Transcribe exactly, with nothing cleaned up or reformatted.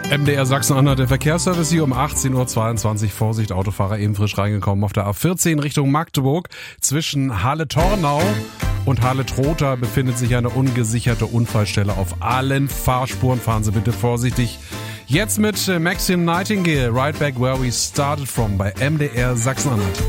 M D R Sachsen-Anhalt, der Verkehrsservice hier um achtzehn Uhr zweiundzwanzig. Vorsicht, Autofahrer eben frisch reingekommen auf der A vierzehn Richtung Magdeburg. Zwischen Halle-Tornau und Halle-Trotha befindet sich eine ungesicherte Unfallstelle auf allen Fahrspuren. Fahren Sie bitte vorsichtig. Jetzt mit Maxim Nightingale, Right Back Where We Started From bei M D R Sachsen-Anhalt.